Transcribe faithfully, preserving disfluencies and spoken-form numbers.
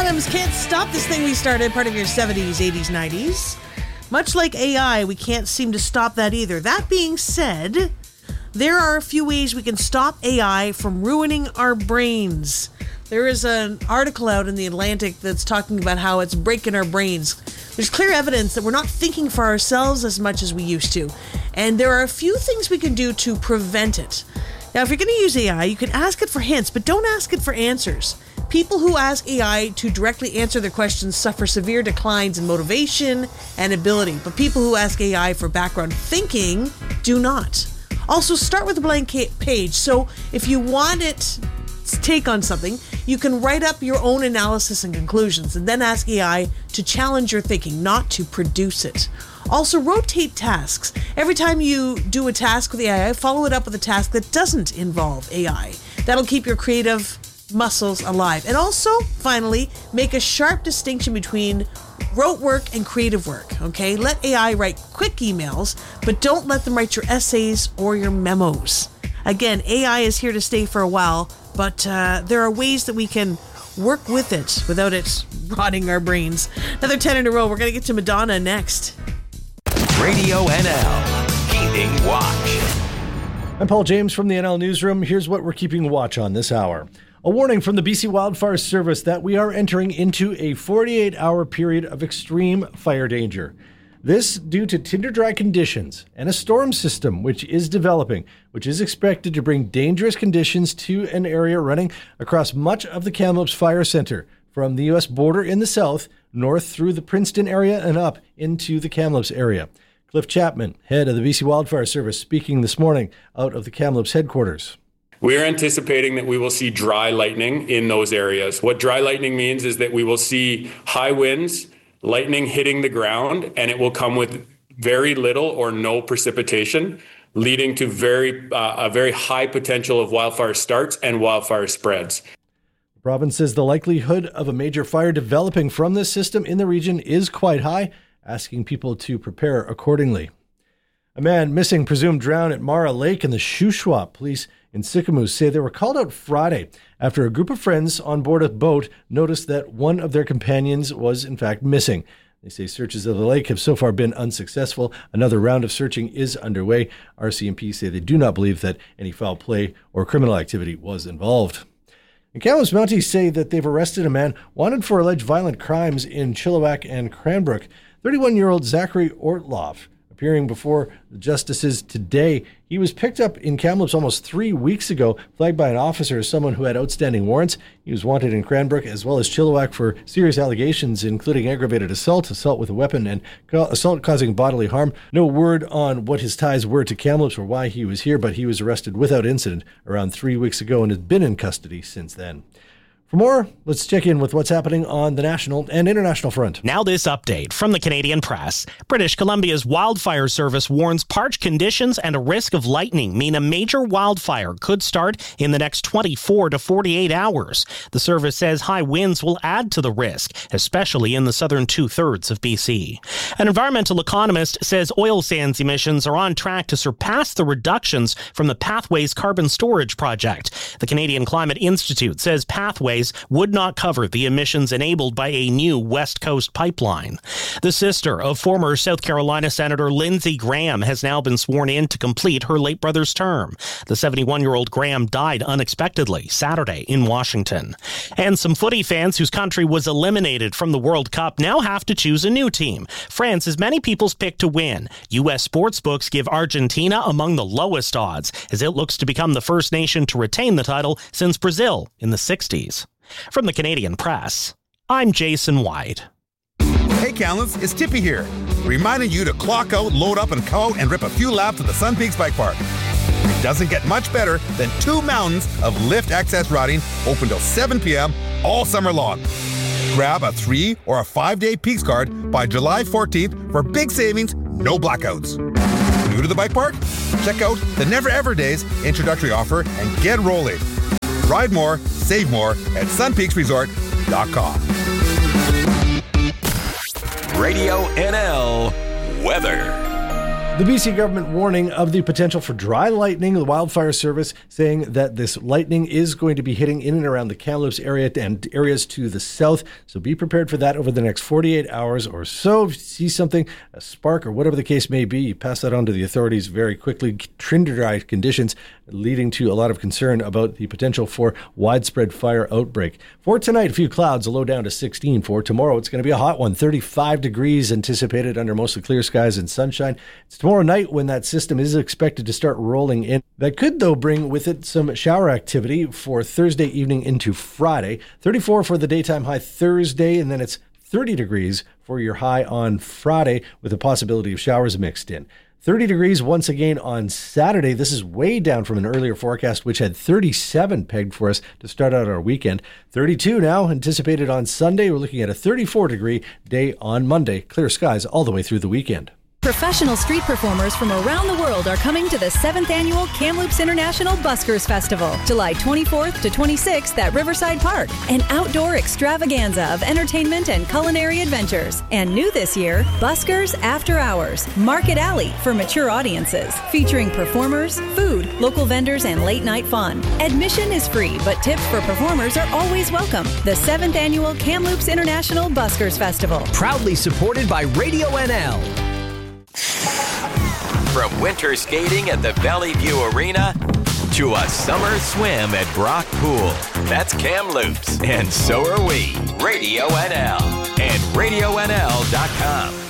Adams, Can't Stop This Thing We Started, part of your seventies, eighties, nineties. Much like A I, we can't seem to stop that either. That being said, there are a few ways we can stop A I from ruining our brains. There is an article out in The Atlantic that's talking about how it's breaking our brains. There's clear evidence that we're not thinking for ourselves as much as we used to. And there are a few things we can do to prevent it. Now, if you're going to use A I, you can ask it for hints, but don't ask it for answers. People who ask A I to directly answer their questions suffer severe declines in motivation and ability, but people who ask A I for background thinking do not. Also, start with a blank page. So if you want its take on something, you can write up your own analysis and conclusions and then ask A I to challenge your thinking, not to produce it. Also, rotate tasks. Every time you do a task with A I, follow it up with a task that doesn't involve A I. That'll keep your creative muscles alive. And also, finally, make a sharp distinction between rote work and creative work, okay? Let A I write quick emails, but don't let them write your essays or your memos. Again, A I is here to stay for a while, but uh, there are ways that we can work with it without it rotting our brains. Another ten in a row. We're going to get to Madonna next. Radio N L, Keeping Watch. I'm Paul James from the N L Newsroom. Here's what we're keeping watch on this hour. A warning from the B C Wildfire Service that we are entering into a forty-eight hour period of extreme fire danger. This due to tinder dry conditions and a storm system which is developing, which is expected to bring dangerous conditions to an area running across much of the Kamloops Fire Center, from the U S border in the south, north through the Princeton area and up into the Kamloops area. Cliff Chapman, head of the B C Wildfire Service, speaking this morning out of the Kamloops headquarters. We're anticipating that we will see dry lightning in those areas. What dry lightning means is that we will see high winds, lightning hitting the ground, and it will come with very little or no precipitation, leading to very uh, a very high potential of wildfire starts and wildfire spreads. The province says the likelihood of a major fire developing from this system in the region is quite high, asking people to prepare accordingly. A man missing, presumed drowned at Mara Lake in the Shuswap. Police in Sicamous say they were called out Friday after a group of friends on board a boat noticed that one of their companions was in fact missing. They say searches of the lake have so far been unsuccessful. Another round of searching is underway. R C M P say they do not believe that any foul play or criminal activity was involved. And Kamloops Mounties say that they've arrested a man wanted for alleged violent crimes in Chilliwack and Cranbrook. thirty-one-year-old Zachary Ortloff, appearing before the justices today. He was picked up in Kamloops almost three weeks ago, flagged by an officer as someone who had outstanding warrants. He was wanted in Cranbrook as well as Chilliwack for serious allegations, including aggravated assault, assault with a weapon, and assault causing bodily harm. No word on what his ties were to Kamloops or why he was here, but he was arrested without incident around three weeks ago and has been in custody since then. For more, let's check in with what's happening on the national and international front. Now this update from the Canadian Press. British Columbia's wildfire service warns parched conditions and a risk of lightning mean a major wildfire could start in the next twenty-four to forty-eight hours. The service says high winds will add to the risk, especially in the southern two-thirds of B C. An environmental economist says oil sands emissions are on track to surpass the reductions from the Pathways carbon storage project. The Canadian Climate Institute says Pathways would not cover the emissions enabled by a new West Coast pipeline. The sister of former South Carolina Senator Lindsey Graham has now been sworn in to complete her late brother's term. The seventy-one-year-old Graham died unexpectedly Saturday in Washington. And some footy fans whose country was eliminated from the World Cup now have to choose a new team. France is many people's pick to win. U S sportsbooks give Argentina among the lowest odds, as it looks to become the first nation to retain the title since Brazil in the sixties. From the Canadian Press, I'm Jason White. Hey Kamloops, it's Tippy here, reminding you to clock out, load up, and go out and rip a few laps at the Sun Peaks Bike Park. It doesn't get much better than two mountains of lift access riding open till seven p.m. all summer long. Grab a three or a five-day Peaks card by July fourteenth for big savings, no blackouts. New to the bike park? Check out the Never Ever Days introductory offer and get rolling. Ride more, save more at sun peaks resort dot com. Radio N L Weather. The B C government warning of the potential for dry lightning. The Wildfire Service saying that this lightning is going to be hitting in and around the Kamloops area and areas to the south. So be prepared for that over the next forty-eight hours or so. If you see something, a spark or whatever the case may be, you pass that on to the authorities very quickly. Tinder dry conditions leading to a lot of concern about the potential for widespread fire outbreak. For tonight, a few clouds, a low down to sixteen. For tomorrow, it's going to be a hot one. thirty-five degrees anticipated under mostly clear skies and sunshine. It's tomorrow night when that system is expected to start rolling in. That could, though, bring with it some shower activity for Thursday evening into Friday. thirty-four for the daytime high Thursday, and then it's thirty degrees for your high on Friday with a possibility of showers mixed in. thirty degrees once again on Saturday. This is way down from an earlier forecast, which had thirty-seven pegged for us to start out our weekend. thirty-two now anticipated on Sunday. We're looking at a thirty-four degree day on Monday. Clear skies all the way through the weekend. Professional street performers from around the world are coming to the seventh Annual Kamloops International Buskers Festival, July twenty-fourth to twenty-sixth at Riverside Park. An outdoor extravaganza of entertainment and culinary adventures. And new this year, Buskers After Hours, Market Alley for mature audiences, featuring performers, food, local vendors, and late-night fun. Admission is free, but tips for performers are always welcome. The seventh Annual Kamloops International Buskers Festival. Proudly supported by Radio N L. From winter skating at the Valley View Arena to a summer swim at Brock Pool. That's Kamloops, and so are we. Radio N L and radio n l dot com.